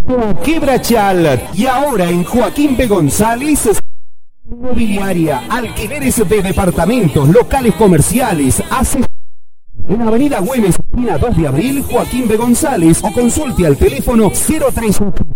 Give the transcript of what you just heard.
Quebrachal. Y ahora en Joaquín B. González, inmobiliaria, alquileres de departamentos, locales comerciales, en Avenida Güemes, esquina 2 de Abril, Joaquín B. González, o consulte al teléfono 038